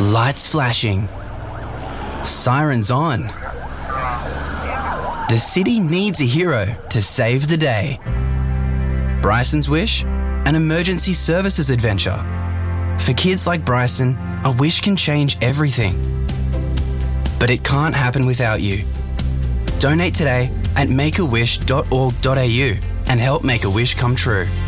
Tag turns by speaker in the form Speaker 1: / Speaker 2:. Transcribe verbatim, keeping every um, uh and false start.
Speaker 1: Lights flashing. Sirens on. The city needs a hero to save the day. Bryson's Wish? An emergency services adventure. For kids like Bryson, a wish can change everything. But it can't happen without you. Donate today at make a wish dot org dot a u and help make a wish come true.